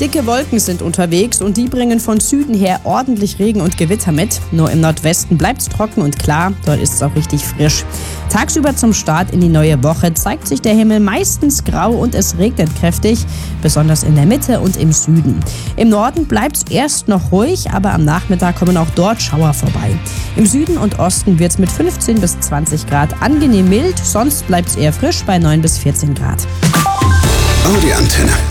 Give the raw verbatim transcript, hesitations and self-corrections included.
Dicke Wolken sind unterwegs und die bringen von Süden her ordentlich Regen und Gewitter mit. Nur im Nordwesten bleibt es trocken und klar, dort ist es auch richtig frisch. Tagsüber zum Start in die neue Woche zeigt sich der Himmel meistens grau und es regnet kräftig, besonders in der Mitte und im Süden. Im Norden bleibt es erst noch ruhig, aber am Nachmittag kommen auch dort Schauer vorbei. Im Süden und Osten wird es mit fünfzehn bis zwanzig Grad angenehm mild, sonst bleibt es eher frisch bei neun bis vierzehn Grad. Audio Antenne.